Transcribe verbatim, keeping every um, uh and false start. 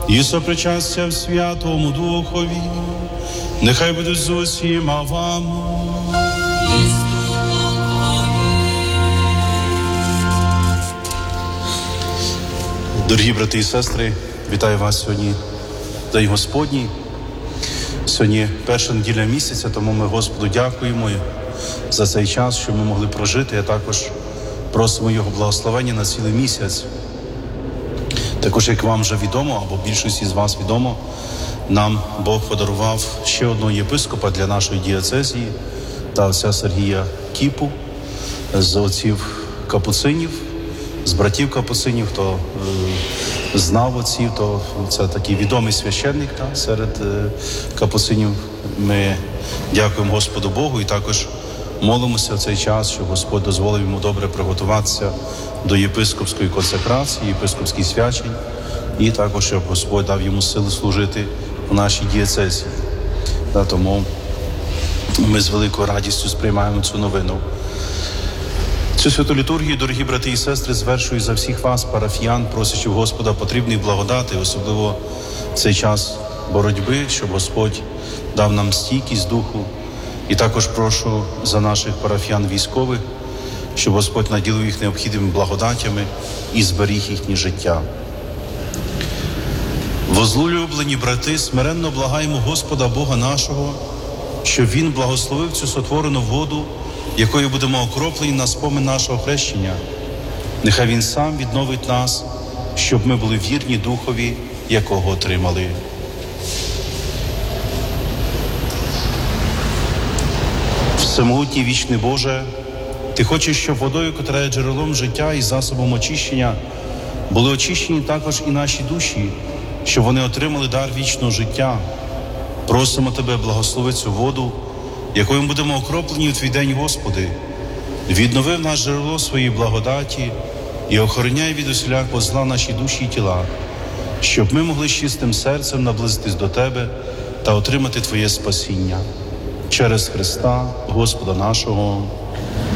і сопричастя в Святому Духові, нехай будуть з усіма вам. Дорогі брати і сестри, вітаю вас сьогодні, День Господній. Сьогодні перша неділя місяця, тому ми Господу дякуємо за цей час, що ми могли прожити, а також просимо Його благословення на цілий місяць. Також, як вам вже відомо, або більшості з вас відомо, нам Бог подарував ще одного єпископа для нашої дієцезії та отця Сергія Кіпу з отців капуцинів, з братів капуцинів, хто е, знав отців, то це такий відомий священник та, серед е, капуцинів. Ми дякуємо Господу Богу і також молимося в цей час, щоб Господь дозволив йому добре приготуватися до єпископської консекрації, єпископських свячень, і також, щоб Господь дав йому сили служити в нашій дієцезії. Та, тому ми з великою радістю сприймаємо цю новину. Цю святу літургію, дорогі брати і сестри, звершую за всіх вас, парафіян, просячи в Господа потрібних благодати, особливо в цей час боротьби, щоб Господь дав нам стійкість духу. І також прошу за наших парафіян військових, щоб Господь наділив їх необхідними благодатями і зберіг їхнє життя. Возлюблені брати, смиренно благаємо Господа Бога нашого, щоб Він благословив цю сотворену воду, якою будемо окроплені на спомин нашого хрещення. Нехай Він сам відновить нас, щоб ми були вірні Духові, якого отримали. Всемогутній вічний Боже, Ти хочеш, щоб водою, котра є джерелом життя і засобом очищення, були очищені також і наші душі, щоб вони отримали дар вічного життя. Просимо Тебе, благослови цю воду, якою ми будемо окроплені у Твій день, Господи. Віднови в нас джерело своєї благодаті і охороняй від усілякого зла наші душі і тіла, щоб ми могли з чистим серцем наблизитись до Тебе та отримати Твоє спасіння. Через Христа, Господа нашого.